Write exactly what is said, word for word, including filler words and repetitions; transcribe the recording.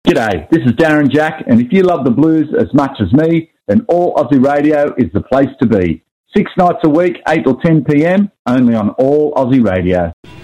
G'day, this is Darren Jack, and if you love the blues as much as me, then All Aussie Radio is the place to be. Six nights a week, eight or ten p.m, only on All Aussie Radio.